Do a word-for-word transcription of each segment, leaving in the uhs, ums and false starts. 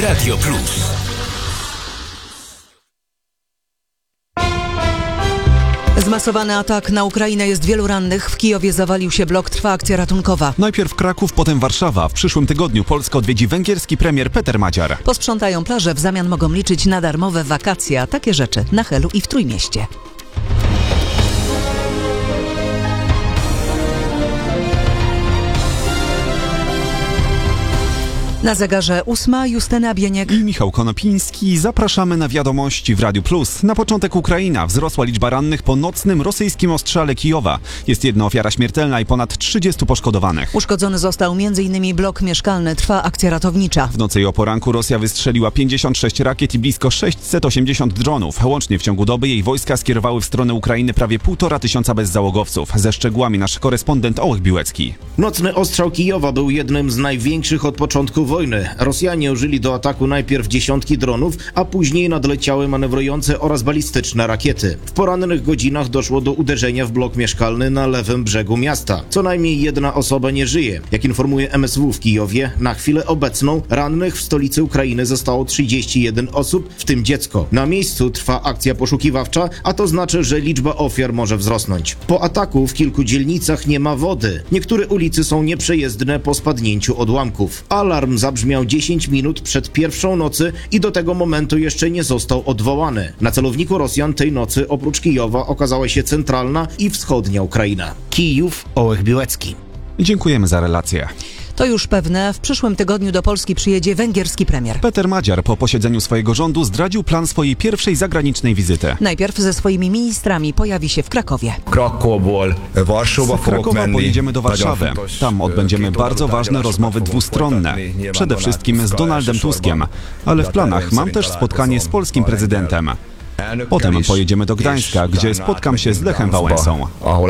Radio Plus. Zmasowany atak na Ukrainę, jest wielu rannych. W Kijowie zawalił się blok, trwa akcja ratunkowa. Najpierw Kraków, potem Warszawa. W przyszłym tygodniu Polskę odwiedzi węgierski premier Peter Magyar. Posprzątają plaże, w zamian mogą liczyć na darmowe wakacje, a takie rzeczy na Helu i w Trójmieście. Na zegarze ósma, Justyna Bieniek i Michał Konopiński. Zapraszamy na wiadomości w Radiu Plus. Na początek Ukraina. Wzrosła liczba rannych po nocnym rosyjskim ostrzale Kijowa. Jest jedna ofiara śmiertelna i ponad trzydziestu poszkodowanych. Uszkodzony został między innymi blok mieszkalny. Trwa akcja ratownicza. W nocy i o poranku Rosja wystrzeliła pięćdziesiąt sześć rakiet i blisko sześćset osiemdziesiąt dronów. Łącznie w ciągu doby jej wojska skierowały w stronę Ukrainy prawie półtora tysiąca bezzałogowców. Ze szczegółami nasz korespondent Ołek Biłecki. Nocny ostrzał Kijowa był jednym z największych od początku wojny. Rosjanie użyli do ataku najpierw dziesiątki dronów, a później nadleciały manewrujące oraz balistyczne rakiety. W porannych godzinach doszło do uderzenia w blok mieszkalny na lewym brzegu miasta. Co najmniej jedna osoba nie żyje. Jak informuje M S W w Kijowie, na chwilę obecną rannych w stolicy Ukrainy zostało trzydzieści jeden osób, w tym dziecko. Na miejscu trwa akcja poszukiwawcza, a to znaczy, że liczba ofiar może wzrosnąć. Po ataku w kilku dzielnicach nie ma wody. Niektóre ulice są nieprzejezdne po spadnięciu odłamków. Alarm zabrzmiał dziesięć minut przed pierwszą nocy i do tego momentu jeszcze nie został odwołany. Na celowniku Rosjan tej nocy oprócz Kijowa okazała się centralna i wschodnia Ukraina. Kijów, Ołek Biłecki. Dziękujemy za relację. To już pewne, w przyszłym tygodniu do Polski przyjedzie węgierski premier. Peter Magyar po posiedzeniu swojego rządu zdradził plan swojej pierwszej zagranicznej wizyty. Najpierw ze swoimi ministrami pojawi się w Krakowie. Z Krakowa pojedziemy do Warszawy. Tam odbędziemy bardzo ważne rozmowy dwustronne. Przede wszystkim z Donaldem Tuskiem. Ale w planach mam też spotkanie z polskim prezydentem. Potem pojedziemy do Gdańska, gdzie spotkam się z Lechem Wałęsą.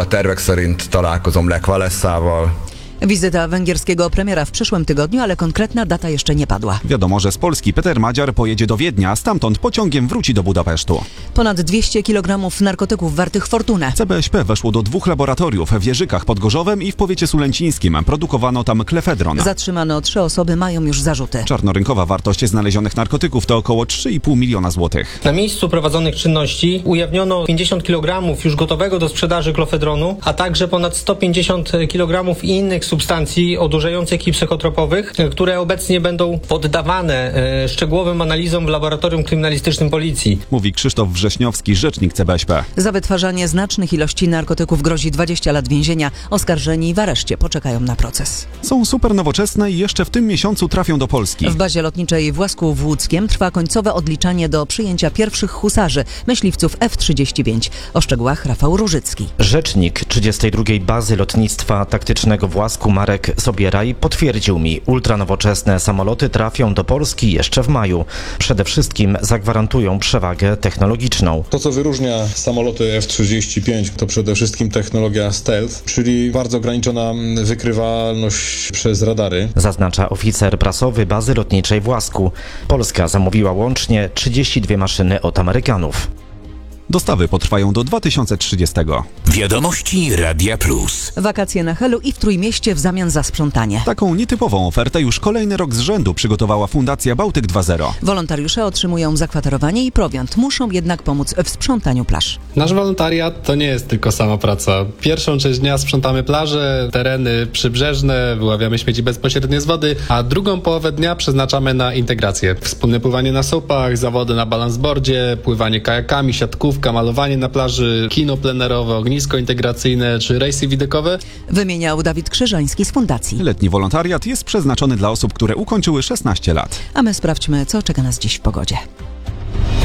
Wizyta węgierskiego premiera w przyszłym tygodniu, ale konkretna data jeszcze nie padła. Wiadomo, że z Polski Peter Magyar pojedzie do Wiednia, a stamtąd pociągiem wróci do Budapesztu. Ponad dwieście kilogramów narkotyków wartych fortunę. C B S P weszło do dwóch laboratoriów w Jerzykach pod Gorzowem i w powiecie sulęcińskim. Produkowano tam klefedron. Zatrzymano trzy osoby, mają już zarzuty. Czarnorynkowa wartość znalezionych narkotyków to około trzy i pół miliona złotych. Na miejscu prowadzonych czynności ujawniono pięćdziesiąt kilogramów już gotowego do sprzedaży klefedronu, a także ponad sto pięćdziesiąt kilogramów innych substancji odurzających i psychotropowych, które obecnie będą poddawane e, szczegółowym analizom w laboratorium kryminalistycznym policji. Mówi Krzysztof Wrześniowski, rzecznik C B S P. Za wytwarzanie znacznych ilości narkotyków grozi dwadzieścia lat więzienia. Oskarżeni w areszcie poczekają na proces. Są super nowoczesne i jeszcze w tym miesiącu trafią do Polski. W bazie lotniczej w Łasku w Łódzkiem trwa końcowe odliczanie do przyjęcia pierwszych husarzy, myśliwców F trzydzieści pięć. O szczegółach Rafał Różycki. Rzecznik trzydziestej drugiej Bazy Lotnictwa Taktycznego w Łasku Marek Sobieraj potwierdził mi, ultranowoczesne samoloty trafią do Polski jeszcze w maju. Przede wszystkim zagwarantują przewagę technologiczną. To, co wyróżnia samoloty F trzydzieści pięć, to przede wszystkim technologia stealth, czyli bardzo ograniczona wykrywalność przez radary. Zaznacza oficer prasowy Bazy Lotniczej w Łasku. Polska zamówiła łącznie trzydzieści dwie maszyny od Amerykanów. Dostawy potrwają do dwa tysiące trzydziestego. Wiadomości Radia Plus. Wakacje na Helu i w Trójmieście w zamian za sprzątanie. Taką nietypową ofertę już kolejny rok z rzędu przygotowała Fundacja Bałtyk dwa zero. Wolontariusze otrzymują zakwaterowanie i prowiant. Muszą jednak pomóc w sprzątaniu plaż. Nasz wolontariat to nie jest tylko sama praca. Pierwszą część dnia sprzątamy plaże, tereny przybrzeżne, wyławiamy śmieci bezpośrednio z wody, a drugą połowę dnia przeznaczamy na integrację. Wspólne pływanie na supach, zawody na balansboardzie, pływanie kajakami, siatkówką, malowanie na plaży, kino plenerowe, ognisko integracyjne czy rejsy widokowe. Wymieniał Dawid Krzyżański z Fundacji. Letni wolontariat jest przeznaczony dla osób, które ukończyły szesnaście lat. A my sprawdźmy, co czeka nas dziś w pogodzie.